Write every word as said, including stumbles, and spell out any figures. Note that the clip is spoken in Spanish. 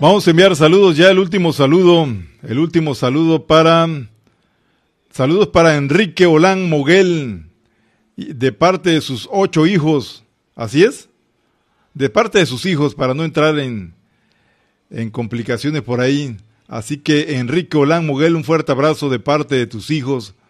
Vamos a enviar saludos ya, el último saludo, el último saludo para, saludos para Enrique Olán Moguel, de parte de sus ocho hijos, ¿así es? De parte de sus hijos, para no entrar en, en complicaciones por ahí. Así que Enrique Olán Moguel, un fuerte abrazo de parte de tus hijos,